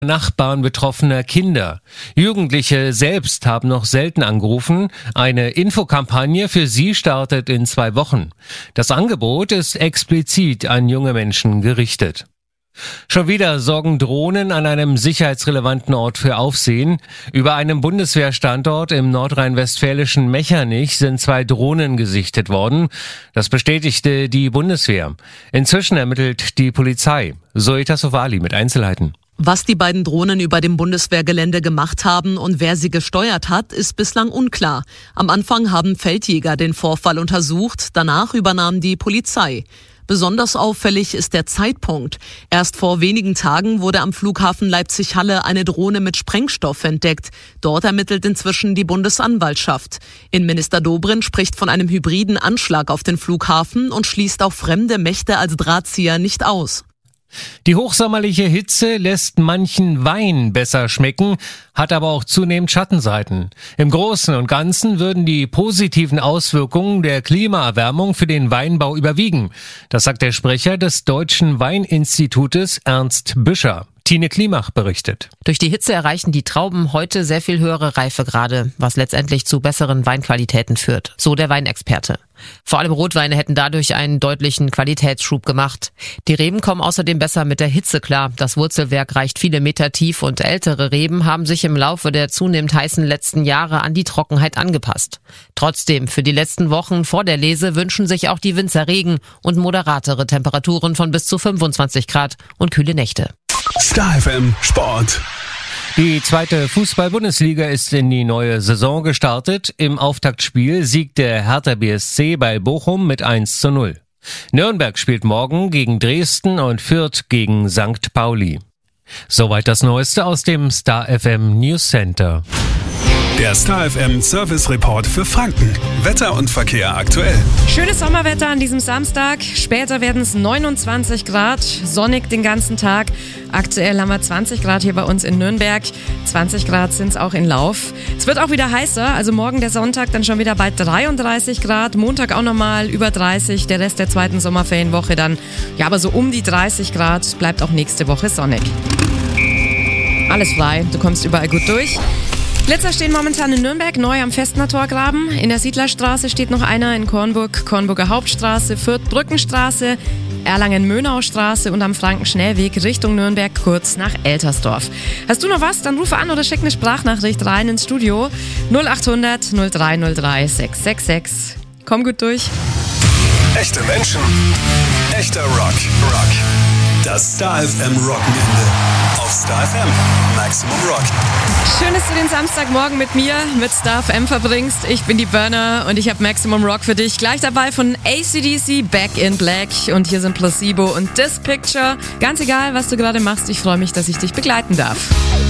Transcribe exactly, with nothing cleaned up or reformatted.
Nachbarn betroffener Kinder. Jugendliche selbst haben noch selten angerufen. Eine Infokampagne für sie startet in zwei Wochen. Das Angebot ist explizit an junge Menschen gerichtet. Schon wieder sorgen Drohnen an einem sicherheitsrelevanten Ort für Aufsehen. Über einem Bundeswehrstandort im nordrhein-westfälischen Mechernich sind zwei Drohnen gesichtet worden. Das bestätigte die Bundeswehr. Inzwischen ermittelt die Polizei. Zoita Sovali mit Einzelheiten. Was die beiden Drohnen über dem Bundeswehrgelände gemacht haben und wer sie gesteuert hat, ist bislang unklar. Am Anfang haben Feldjäger den Vorfall untersucht, danach übernahm die Polizei. Besonders auffällig ist der Zeitpunkt. Erst vor wenigen Tagen wurde am Flughafen Leipzig-Halle eine Drohne mit Sprengstoff entdeckt. Dort ermittelt inzwischen die Bundesanwaltschaft. Innenminister Dobrindt spricht von einem hybriden Anschlag auf den Flughafen und schließt auch fremde Mächte als Drahtzieher nicht aus. Die hochsommerliche Hitze lässt manchen Wein besser schmecken, hat aber auch zunehmend Schattenseiten. Im Großen und Ganzen würden die positiven Auswirkungen der Klimaerwärmung für den Weinbau überwiegen. Das sagt der Sprecher des Deutschen Weininstitutes Ernst Büscher. Tine Klimach berichtet. Durch die Hitze erreichen die Trauben heute sehr viel höhere Reifegrade, was letztendlich zu besseren Weinqualitäten führt, so der Weinexperte. Vor allem Rotweine hätten dadurch einen deutlichen Qualitätsschub gemacht. Die Reben kommen außerdem besser mit der Hitze klar. Das Wurzelwerk reicht viele Meter tief und ältere Reben haben sich im Laufe der zunehmend heißen letzten Jahre an die Trockenheit angepasst. Trotzdem, für die letzten Wochen vor der Lese wünschen sich auch die Winzer Regen und moderatere Temperaturen von bis zu fünfundzwanzig Grad und kühle Nächte. Star F M Sport. Die zweite Fußball-Bundesliga ist in die neue Saison gestartet. Im Auftaktspiel siegt der Hertha B S C bei Bochum mit eins zu null. Nürnberg spielt morgen gegen Dresden und Fürth gegen Sankt Pauli. Soweit das Neueste aus dem Star F M News Center. Der Star F M Service Report für Franken. Wetter und Verkehr aktuell. Schönes Sommerwetter an diesem Samstag. Später werden es neunundzwanzig Grad, sonnig den ganzen Tag. Aktuell haben wir zwanzig Grad hier bei uns in Nürnberg. zwanzig Grad sind es auch in Lauf. Es wird auch wieder heißer, also morgen der Sonntag dann schon wieder bei dreiunddreißig Grad. Montag auch nochmal über dreißig, der Rest der zweiten Sommerferienwoche dann, ja, aber so um die dreißig Grad, bleibt auch nächste Woche sonnig. Alles frei, du kommst überall gut durch. Blitzer stehen momentan in Nürnberg, neu am Festner Torgraben. In der Siedlerstraße steht noch einer, in Kornburg, Kornburger Hauptstraße, Fürth Brückenstraße, Erlangen-Mönaustraße und am Frankenschnellweg Richtung Nürnberg kurz nach Eltersdorf. Hast du noch was? Dann rufe an oder schick eine Sprachnachricht rein ins Studio null acht hundert null drei null drei sechs sechs sechs. Komm gut durch. Echte Menschen, echter Rock. Rock. Das Star F M Wochenende auf Star F M Maximum Rock. Schön, dass du den Samstagmorgen mit mir, mit Star F M verbringst. Ich bin die Burner und ich habe Maximum Rock für dich. Gleich dabei von A C D C, Back in Black. Und hier sind Placebo und This Picture. Ganz egal, was du gerade machst, ich freue mich, dass ich dich begleiten darf.